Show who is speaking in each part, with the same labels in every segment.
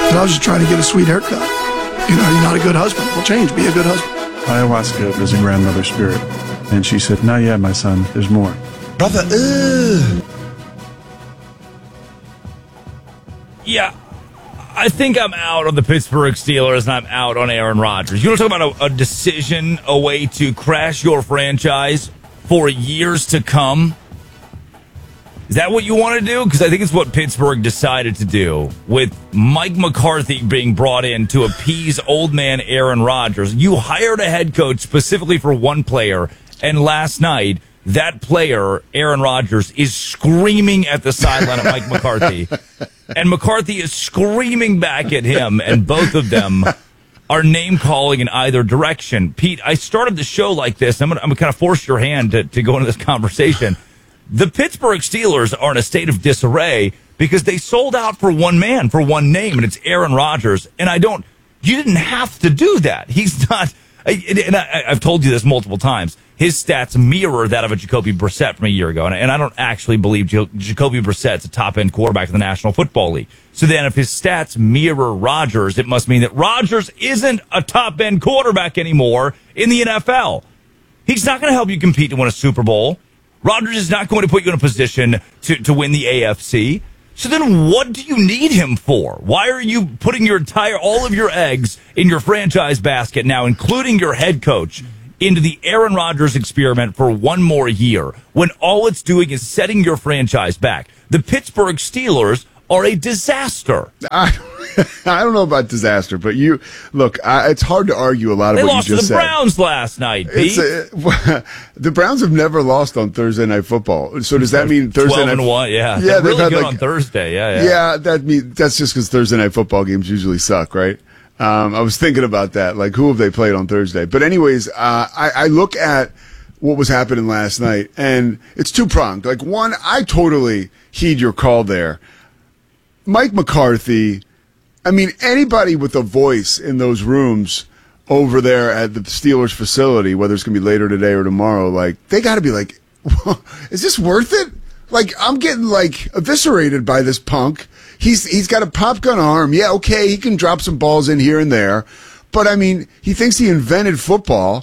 Speaker 1: But I was just trying to get a sweet haircut. You're not a good husband. Well, change. Be a good husband.
Speaker 2: Ayahuasca is a grandmother spirit. And she said, not yet, my son. There's more.
Speaker 3: Brother,
Speaker 4: Yeah, I think I'm out on the Pittsburgh Steelers and I'm out on Aaron Rodgers. You want to talk about a decision, a way to crash your franchise for years to come? Is that what you want to do? Because I think it's what Pittsburgh decided to do with Mike McCarthy being brought in to appease old man Aaron Rodgers. You hired a head coach specifically for one player, and last night, that player, Aaron Rodgers, is screaming at the sideline at Mike McCarthy. And McCarthy is screaming back at him, and both of them are name-calling in either direction. Pete, I started the show like this. I'm gonna kind of force your hand to go into this conversation. The Pittsburgh Steelers are in a state of disarray because they sold out for one man, for one name, and it's Aaron Rodgers. And you didn't have to do that. He's not, and I've told you this multiple times, his stats mirror that of a Jacoby Brissett from a year ago. And I don't actually believe Jacoby Brissett's a top-end quarterback in the National Football League. So then if his stats mirror Rodgers, it must mean that Rodgers isn't a top-end quarterback anymore in the NFL. He's not going to help you compete to win a Super Bowl. Rodgers is not going to put you in a position to win the AFC. So then what do you need him for? Why are you putting all of your eggs in your franchise basket now, including your head coach, into the Aaron Rodgers experiment for one more year when all it's doing is setting your franchise back? The Pittsburgh Steelers are a disaster.
Speaker 3: I don't know about disaster, but it's hard to argue a lot of what you just said.
Speaker 4: They lost to the Browns last night, Pete.
Speaker 3: The Browns have never lost on Thursday Night Football. So does that mean Thursday Night?
Speaker 4: 12-1, yeah.
Speaker 3: Yeah,
Speaker 4: they're really good on Thursday. Yeah.
Speaker 3: That's just because Thursday Night Football games usually suck, right? I was thinking about that. Like, who have they played on Thursday? But anyways, I look at what was happening last night, and it's two-pronged. Like, one, I totally heed your call there. Mike McCarthy, I mean, anybody with a voice in those rooms over there at the Steelers facility, whether it's going to be later today or tomorrow, like, they got to be like, is this worth it? Like, I'm getting, like, eviscerated by this punk. He's got a pop gun arm. Yeah, okay, he can drop some balls in here and there. But, I mean, he thinks he invented football.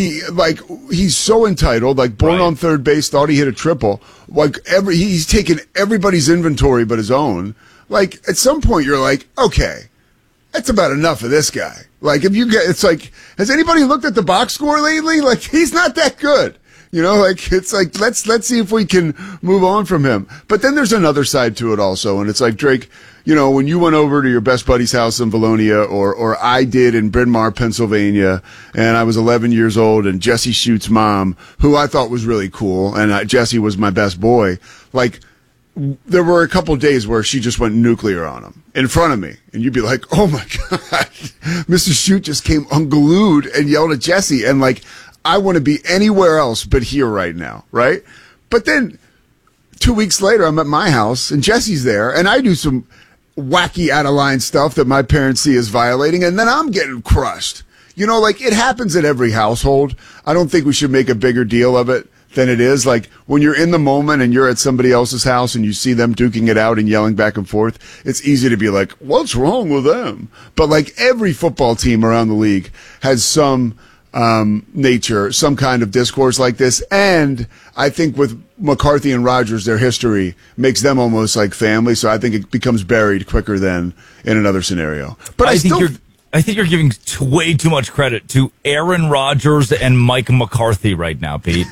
Speaker 3: He's so entitled, like, born on third base, thought he hit a triple. Like, he's taken everybody's inventory but his own. Like, at some point, you're like, okay, that's about enough of this guy. Like, it's like, has anybody looked at the box score lately? Like, he's not that good. It's like, let's see if we can move on from him. But then there's another side to it also. And it's like, Drake, when you went over to your best buddy's house in Valonia, or I did in Bryn Mawr, Pennsylvania, and I was 11 years old, and Jesse Schute's mom, who I thought was really cool, and Jesse was my best boy, like, there were a couple days where she just went nuclear on him in front of me. And you'd be like, oh my God, Mr. Shute just came unglued and yelled at Jesse. And like, I want to be anywhere else but here right now, right? But then 2 weeks later, I'm at my house and Jesse's there and I do some wacky out of line stuff that my parents see as violating. And then I'm getting crushed. Like it happens at every household. I don't think we should make a bigger deal of it than it is. Like when you're in the moment and you're at somebody else's house and you see them duking it out and yelling back and forth, it's easy to be like, what's wrong with them? But like every football team around the league has some nature, some kind of discourse like this. And I think with McCarthy and Rodgers, their history makes them almost like family. So I think it becomes buried quicker than in another scenario. But
Speaker 4: I think you're giving way too much credit to Aaron Rodgers and Mike McCarthy right now, Pete.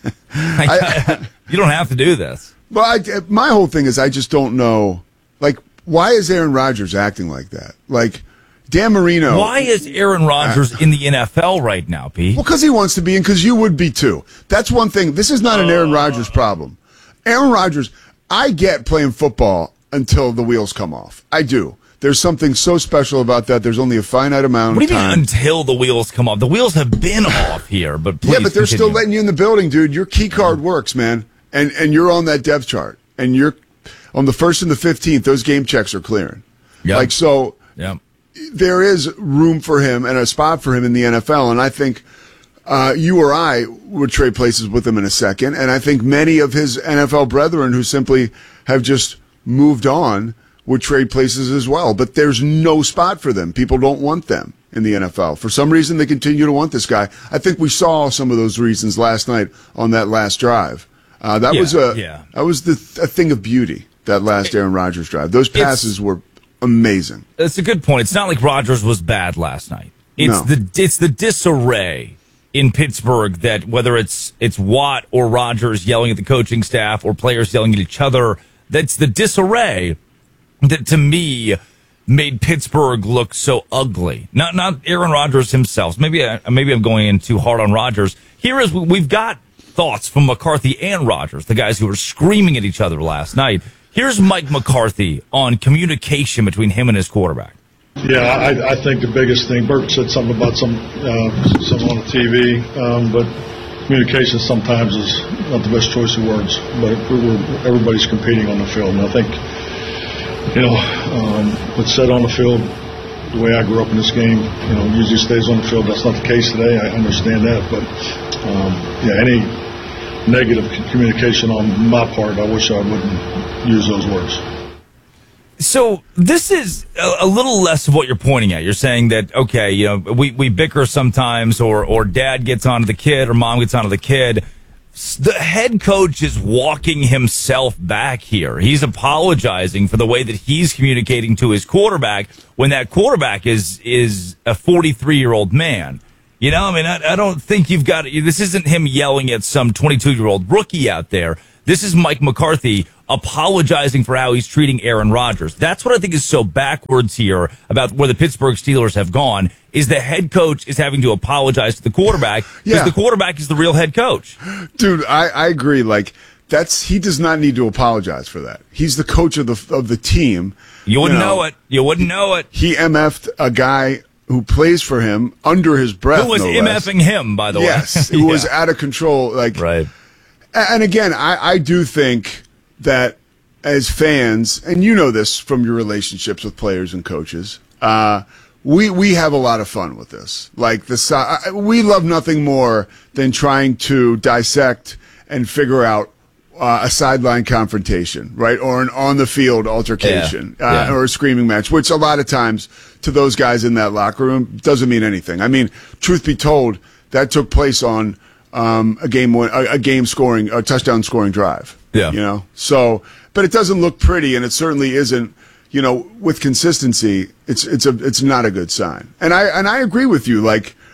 Speaker 4: You don't have to do this.
Speaker 3: Well, my whole thing is I just don't know. Like, why is Aaron Rodgers acting like that? Like, Dan Marino.
Speaker 4: Why is Aaron Rodgers in the NFL right now, Pete?
Speaker 3: Well, because he wants to be, and because you would be too. That's one thing. This is not an Aaron Rodgers problem. Aaron Rodgers, I get playing football until the wheels come off. I do. There's something so special about that. There's only a finite amount of time.
Speaker 4: What do you mean until the wheels come off? The wheels have been off here, but please
Speaker 3: yeah, but they're
Speaker 4: continue.
Speaker 3: still letting you in the building, dude. Your key card works, man. And you're on that depth chart. And you're on the 1st and the 15th, those game checks are clearing.
Speaker 4: Yep.
Speaker 3: Like, so
Speaker 4: yep.
Speaker 3: There is room for him and a spot for him in the NFL. And I think you or I would trade places with him in a second. And I think many of his NFL brethren who simply have just moved on would trade places as well. But there's no spot for them. People don't want them in the NFL. For some reason, they continue to want this guy. I think we saw some of those reasons last night on that last drive. That was a thing of beauty, that last Aaron Rodgers drive. Those passes were amazing.
Speaker 4: That's a good point. It's not like Rodgers was bad last night. It's the disarray in Pittsburgh that whether it's Watt or Rodgers yelling at the coaching staff or players yelling at each other, that's the disarray that to me made Pittsburgh look so ugly. Not Aaron Rodgers himself. Maybe I'm going in too hard on Rodgers. We've got thoughts from McCarthy and Rodgers, the guys who were screaming at each other last night. Here's Mike McCarthy on communication between him and his quarterback.
Speaker 5: Yeah, I think the biggest thing, Bert said something about some on the TV, but communication sometimes is not the best choice of words, but everybody's competing on the field. And I think, what's said on the field, the way I grew up in this game, usually stays on the field. That's not the case today. I understand that, but any negative communication on my part, I wish I wouldn't use those words.
Speaker 4: So this is a little less of what you're pointing at. You're saying that, okay, we bicker sometimes or dad gets onto the kid or mom gets onto the kid. The head coach is walking himself back here. He's apologizing for the way that he's communicating to his quarterback when that quarterback is a 43-year-old man. I don't think this isn't him yelling at some 22-year-old rookie out there. This is Mike McCarthy apologizing for how he's treating Aaron Rodgers. That's what I think is so backwards here about where the Pittsburgh Steelers have gone, is the head coach is having to apologize to the quarterback because the quarterback is the real head coach.
Speaker 3: Dude, I agree. He does not need to apologize for that. He's the coach of the team.
Speaker 4: You wouldn't know it. You wouldn't know it.
Speaker 3: He MF'd a guy who plays for him under his breath.
Speaker 4: Who was MFing him, by the way.
Speaker 3: Yes, who was out of control.
Speaker 4: Right.
Speaker 3: And again, I do think that as fans, and you know this from your relationships with players and coaches, we have a lot of fun with this. We love nothing more than trying to dissect and figure out a sideline confrontation, right? Or an on-the-field altercation, or a screaming match, which a lot of times to those guys in that locker room doesn't mean anything. I mean, truth be told, that took place on a touchdown scoring drive.
Speaker 4: Yeah.
Speaker 3: So, but it doesn't look pretty, and it certainly isn't. With consistency, it's not a good sign. And I agree with you.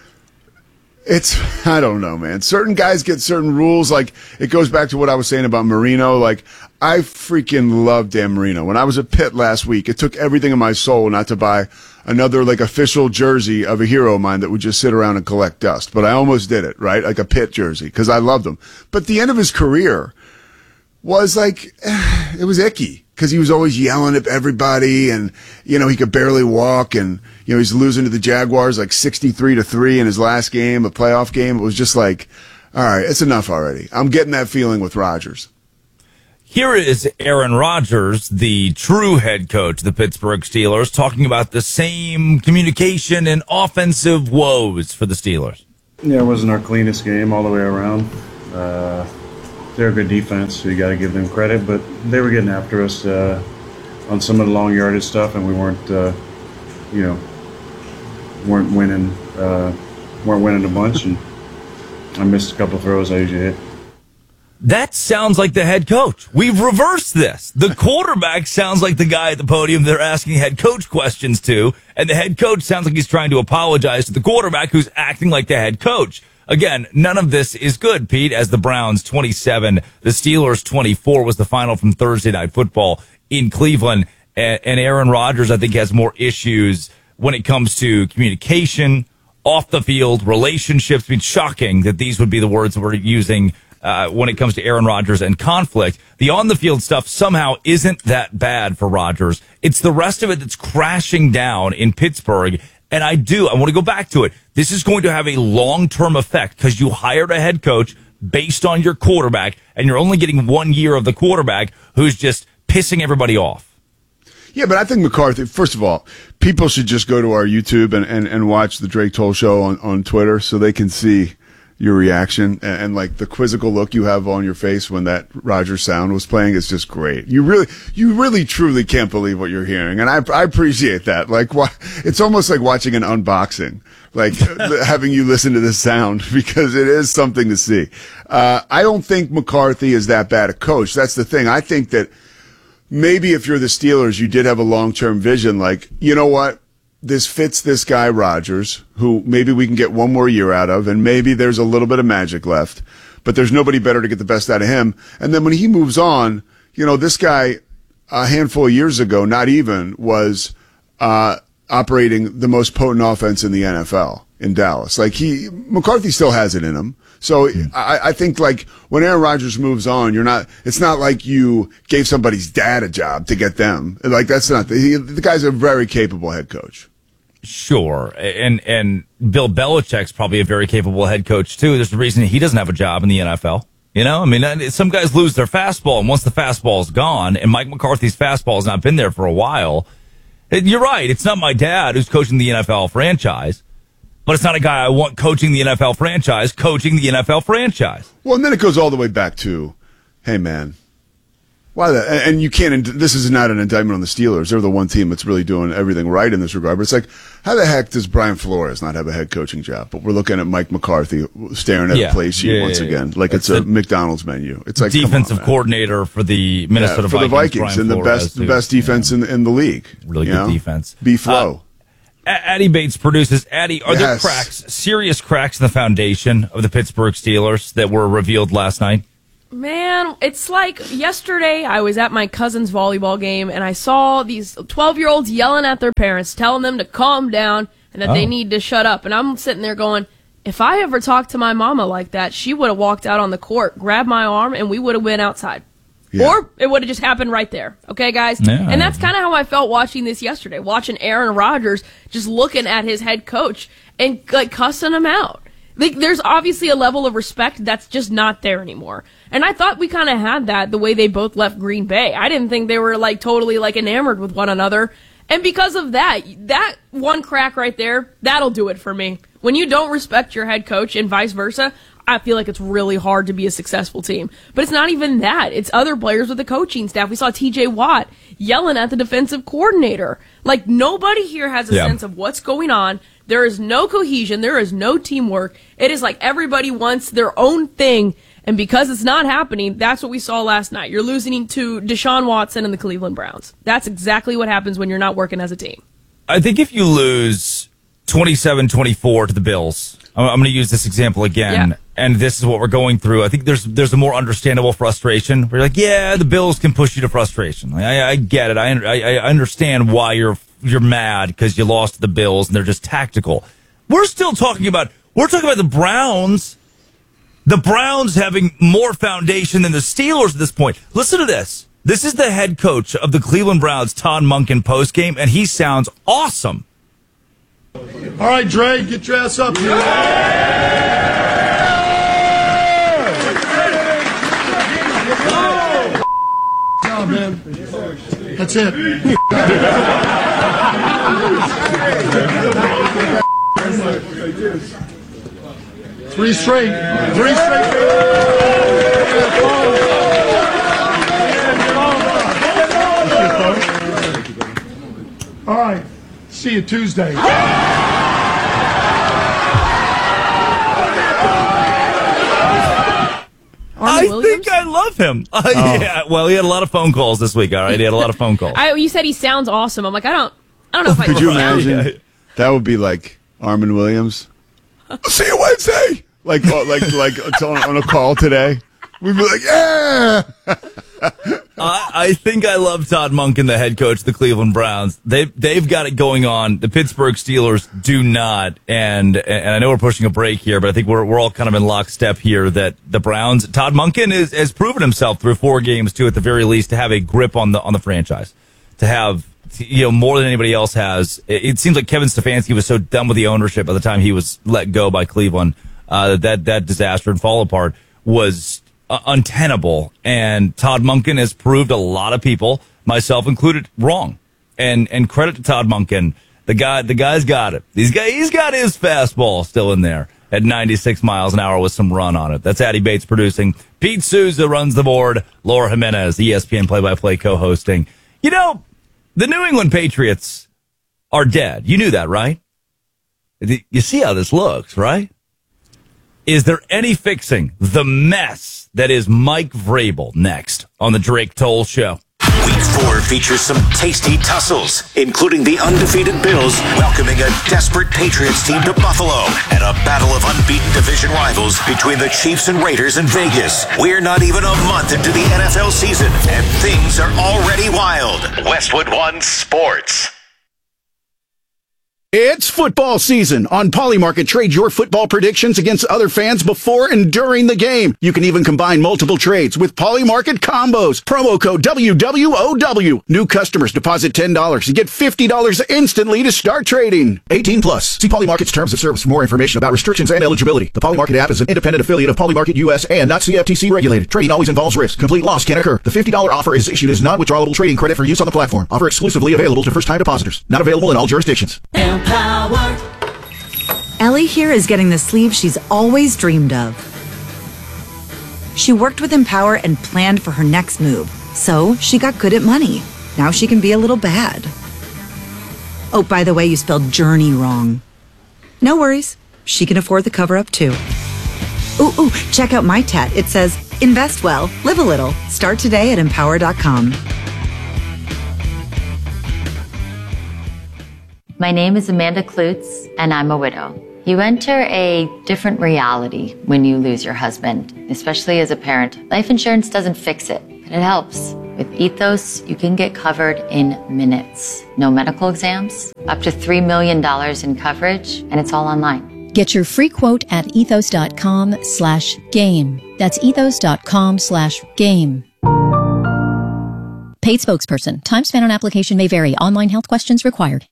Speaker 3: I don't know, man. Certain guys get certain rules. It goes back to what I was saying about Marino. I freaking love Dan Marino. When I was at Pitt last week, it took everything in my soul not to buy another official jersey of a hero of mine that would just sit around and collect dust. But I almost did it, right? Like a Pitt jersey, because I loved him. But the end of his career was it was icky, because he was always yelling at everybody, and he could barely walk, and he's losing to the Jaguars 63-3 in his last game, a playoff game. It was just all right, it's enough already. I'm getting that feeling with Rodgers.
Speaker 4: Here is Aaron Rodgers, the true head coach of the Pittsburgh Steelers, talking about the same communication and offensive woes for the Steelers.
Speaker 2: Yeah, it wasn't our cleanest game all the way around. They're a good defense, so you got to give them credit. But they were getting after us on some of the long yardage stuff, and we weren't winning a bunch. And I missed a couple of throws I usually hit.
Speaker 4: That sounds like the head coach. We've reversed this. The quarterback sounds like the guy at the podium they're asking head coach questions to, and the head coach sounds like he's trying to apologize to the quarterback who's acting like the head coach. Again, none of this is good, Pete, as the Browns 27, the Steelers 24 was the final from Thursday Night Football in Cleveland. And Aaron Rodgers, I think, has more issues when it comes to communication, off the field, relationships. It's shocking that these would be the words that we're using when it comes to Aaron Rodgers and conflict. The on-the-field stuff somehow isn't that bad for Rodgers. It's the rest of it that's crashing down in Pittsburgh. And I want to go back to it. This is going to have a long-term effect because you hired a head coach based on your quarterback, and you're only getting 1 year of the quarterback who's just pissing everybody off.
Speaker 3: Yeah, but I think McCarthy, first of all, people should just go to our YouTube and watch the Drake Toll Show on Twitter so they can see your reaction and like the quizzical look you have on your face when that Rodgers sound was playing is just great. You really truly can't believe what you're hearing. And I appreciate that. Like, it's almost like watching an unboxing, like having you listen to this sound, because it is something to see. I don't think McCarthy is that bad a coach. That's the thing. I think that maybe if you're the Steelers, you did have a long-term vision. Like, you know what? This fits this guy, Rodgers, who maybe we can get one more year out of, and maybe there's a little bit of magic left, but there's nobody better to get the best out of him. And then when he moves on, you know, this guy a handful of years ago, not even, was operating the most potent offense in the NFL in Dallas. Like, McCarthy still has it in him. So I think, like, when Aaron Rodgers moves on, it's not like you gave somebody's dad a job to get them. Like, that's not, the guy's a very capable head coach.
Speaker 4: Sure. And Bill Belichick's probably a very capable head coach too. There's a reason he doesn't have a job in the NFL. You know, I mean, some guys lose their fastball, and once the fastball's gone, and Mike McCarthy's fastball has not been there for a while, you're right. It's not my dad who's coaching the NFL franchise, but it's not a guy I want coaching the NFL franchise, coaching the NFL franchise.
Speaker 3: Well, and then it goes all the way back to, hey, man, why that? And you can't, this is not an indictment on the Steelers. They're the one team that's really doing everything right in this regard. But it's like, how the heck does Brian Flores not have a head coaching job? But we're looking at Mike McCarthy staring at a play sheet once again, like it's a McDonald's menu. It's like
Speaker 4: defensive coordinator for the Minnesota Vikings.
Speaker 3: For the Vikings, and the best defense in the league.
Speaker 4: Really good defense.
Speaker 3: B-Flow.
Speaker 4: Addy Bates produces. Addy, are there cracks, serious cracks in the foundation of the Pittsburgh Steelers that were revealed last night?
Speaker 6: Man, it's like yesterday I was at my cousin's volleyball game and I saw these 12-year-olds yelling at their parents, telling them to calm down and that they need to shut up. And I'm sitting there going, if I ever talked to my mama like that, she would have walked out on the court, grabbed my arm, and we would have went outside. Yeah. Or it would have just happened right there. Okay, guys? Yeah. And that's kind of how I felt watching this yesterday, watching Aaron Rodgers just looking at his head coach and like cussing him out. Like, there's obviously a level of respect that's just not there anymore. And I thought we kind of had that the way they both left Green Bay. I didn't think they were like totally like enamored with one another. And because of that one crack right there, that'll do it for me. When you don't respect your head coach and vice versa, I feel like it's really hard to be a successful team. But it's not even that. It's other players with the coaching staff. We saw TJ Watt yelling at the defensive coordinator. Like, nobody here has a sense of what's going on. There is no cohesion. There is no teamwork. It is like everybody wants their own thing. And because it's not happening, that's what we saw last night. You're losing to Deshaun Watson and the Cleveland Browns. That's exactly what happens when you're not working as a team.
Speaker 4: I think if you lose 27-24 to the Bills, I'm going to use this example again, and this is what we're going through. I think there's a more understandable frustration where you're like, yeah, the Bills can push you to frustration. Like, I get it. I understand why you're mad because you lost to the Bills and they're just tactical. We're talking about the Browns. The Browns having more foundation than the Steelers at this point. Listen to this. This is the head coach of the Cleveland Browns, Todd Monken, postgame, and he sounds awesome.
Speaker 5: All right, Dre, get your ass up here. Oh, man. That's it. 3 straight. All right. See you Tuesday.
Speaker 4: I think I love him. Yeah, well, he had a lot of phone calls this week. All right, he had a lot of phone calls.
Speaker 6: You said he sounds awesome. I'm like, I don't know if I
Speaker 3: could you imagine? That would be like Armin Williams. See you Wednesday. Like it's on a call today. We'd be like, yeah.
Speaker 4: I think I love Todd Monken, the head coach of the Cleveland Browns. They've got it going on. The Pittsburgh Steelers do not. And I know we're pushing a break here, but I think we're all kind of in lockstep here that the Browns, Todd Monken has proven himself through 4 games to, at the very least, to have a grip on the franchise, to have, more than anybody else has. It seems like Kevin Stefanski was so done with the ownership by the time he was let go by Cleveland, that disaster and fall apart was untenable, and Todd Monken has proved a lot of people, myself included, wrong. And credit to Todd Monken. The guy's got it. He's got his fastball still in there. at 96 miles an hour with some run on it. That's Addie Bates producing. Pete Souza runs the board. Laura Jimenez, ESPN play-by-play co-hosting. You know, the New England Patriots are dead. You knew that, right? You see how this looks, right? Is there any fixing the mess that is Mike Vrabel? Next on the Drake Toll Show.
Speaker 7: Week 4 features some tasty tussles, including the undefeated Bills welcoming a desperate Patriots team to Buffalo and a battle of unbeaten division rivals between the Chiefs and Raiders in Vegas. We're not even a month into the NFL season, and things are already wild. Westwood One Sports.
Speaker 8: It's football season. On Polymarket, trade your football predictions against other fans before and during the game. You can even combine multiple trades with Polymarket combos. Promo code WWOW. New customers deposit $10 and get $50 instantly to start trading. 18 plus. See Polymarket's terms of service for more information about restrictions and eligibility. The Polymarket app is an independent affiliate of Polymarket US and not CFTC regulated. Trading always involves risk. Complete loss can occur. The $50 offer is issued as non-withdrawable trading credit for use on the platform. Offer exclusively available to first-time depositors. Not available in all jurisdictions.
Speaker 9: Empower. Ellie here is getting the sleeve she's always dreamed of. She worked with Empower and planned for her next move, so she got good at money. Now she can be a little bad. Oh, by the way, you spelled journey wrong. No worries. She can afford the cover-up, too. Ooh, check out my tat. It says, invest well, live a little. Start today at empower.com.
Speaker 10: My name is Amanda Klutz, and I'm a widow. You enter a different reality when you lose your husband, especially as a parent. Life insurance doesn't fix it, but it helps. With Ethos, you can get covered in minutes. No medical exams, up to $3 million in coverage, and it's all online.
Speaker 11: Get your free quote at ethos.com/game. That's ethos.com/game. Paid spokesperson. Time spent on application may vary. Online health questions required.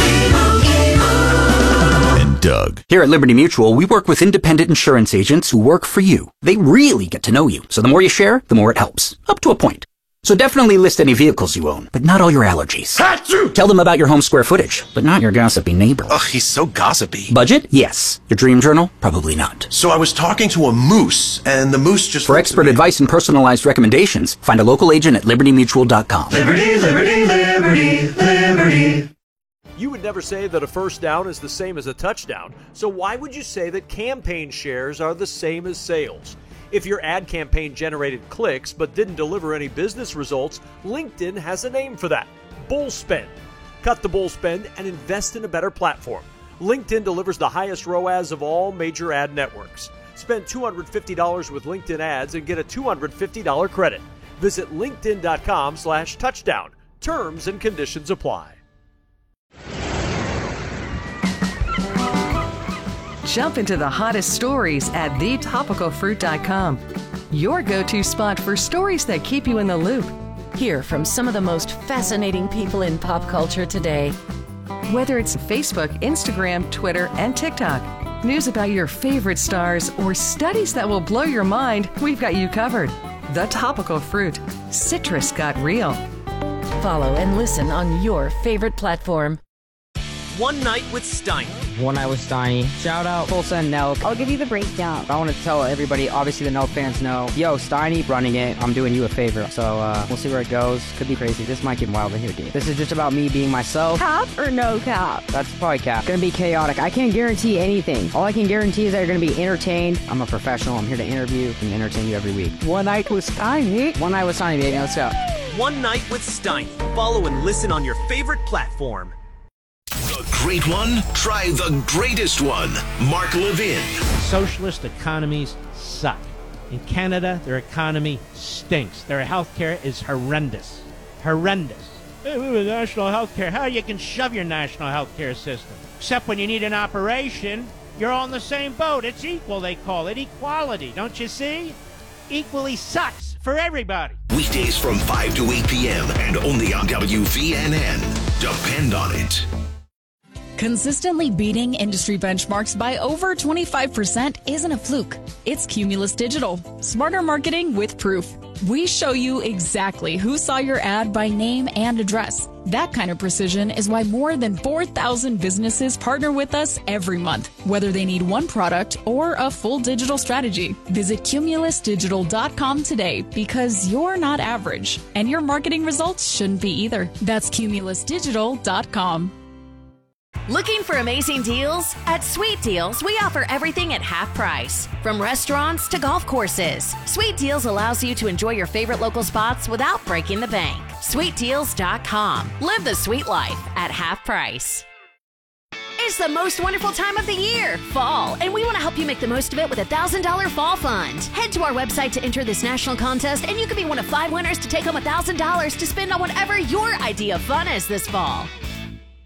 Speaker 12: Doug. Here at Liberty Mutual, we work with independent insurance agents who work for you. They really get to know you, so the more you share, the more it helps. Up to a point. So definitely list any vehicles you own, but not all your allergies. Achoo! Tell them about your home square footage, but not your gossipy neighbor.
Speaker 13: Ugh, he's so gossipy.
Speaker 12: Budget? Yes. Your dream journal? Probably not.
Speaker 13: So I was talking to a moose, and the moose just...
Speaker 12: For expert advice and personalized recommendations, find a local agent at libertymutual.com.
Speaker 14: Liberty, liberty, liberty, liberty.
Speaker 15: You would never say that a first down is the same as a touchdown, so why would you say that campaign shares are the same as sales? If your ad campaign generated clicks but didn't deliver any business results, LinkedIn has a name for that: bull spend. Cut the bull spend and invest in a better platform. LinkedIn delivers the highest ROAS of all major ad networks. Spend $250 with LinkedIn ads and get a $250 credit. Visit linkedin.com/touchdown. Terms and conditions apply.
Speaker 16: Jump into the hottest stories at thetopicalfruit.com. Your go-to spot for stories that keep you in the loop.
Speaker 17: Hear from some of the most fascinating people in pop culture today.
Speaker 16: Whether it's Facebook, Instagram, Twitter, and TikTok, news about your favorite stars, or studies that will blow your mind, we've got you covered. The Topical Fruit. Citrus got real.
Speaker 17: Follow and listen on your favorite platform.
Speaker 18: One Night with Steiny.
Speaker 19: One Night with Steiny. Shout out Tulsa and Nelk.
Speaker 20: I'll give you the breakdown.
Speaker 19: I want to tell everybody, obviously the Nelk fans know, yo, Steiny running it, I'm doing you a favor. So we'll see where it goes. Could be crazy. This might get wild in here, dude. This is just about me being myself.
Speaker 20: Cap or no cap?
Speaker 19: That's probably cap. Gonna be chaotic. I can't guarantee anything. All I can guarantee is that you're gonna be entertained. I'm a professional. I'm here to interview and entertain you every week.
Speaker 20: One Night with Steiny.
Speaker 19: One Night with Steiny, baby. Let's go.
Speaker 18: One Night with Steiny. Follow and listen on your favorite platform.
Speaker 7: The great one? Try the greatest one. Mark Levin.
Speaker 21: Socialist economies suck. In Canada, their economy stinks. Their healthcare is horrendous. Horrendous. Hey, we have national healthcare. How you can shove your national healthcare system? Except when you need an operation, you're all in the same boat. It's equal, they call it. Equality, don't you see? Equally sucks for everybody.
Speaker 7: Weekdays from 5 to 8 p.m. and only on WVNN. Depend on it.
Speaker 22: Consistently beating industry benchmarks by over 25% isn't a fluke. It's Cumulus Digital. Smarter marketing with proof. We show you exactly who saw your ad by name and address. That kind of precision is why more than 4,000 businesses partner with us every month, whether they need one product or a full digital strategy. Visit cumulusdigital.com today because you're not average, and your marketing results shouldn't be either. That's cumulusdigital.com.
Speaker 17: Looking for amazing deals? At Sweet Deals, we offer everything at half price. From restaurants to golf courses, Sweet Deals allows you to enjoy your favorite local spots without breaking the bank. SweetDeals.com. Live the sweet life at half price. It's the most wonderful time of the year, fall, and we want to help you make the most of it with a $1,000 fall fund. Head to our website to enter this national contest, and you could be one of 5 winners to take home $1,000 to spend on whatever your idea of fun is this fall.